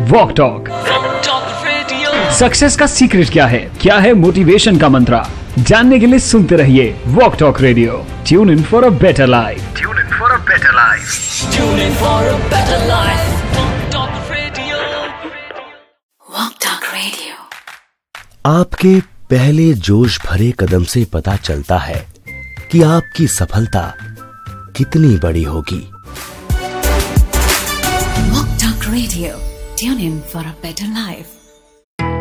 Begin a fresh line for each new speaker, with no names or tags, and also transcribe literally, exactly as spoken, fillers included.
Walk talk. Success का secret क्या है, क्या है मोटिवेशन का मंत्रा, जानने के लिए सुनते रहिए walk talk radio. Tune in for a better life. Tune in for a better life. Tune in for a better life. Walk talk radio.
Walk talk radio.
आपके पहले जोश भरे कदम से पता चलता है कि आपकी सफलता कितनी बड़ी होगी।
Walk talk radio, tune in for a better life.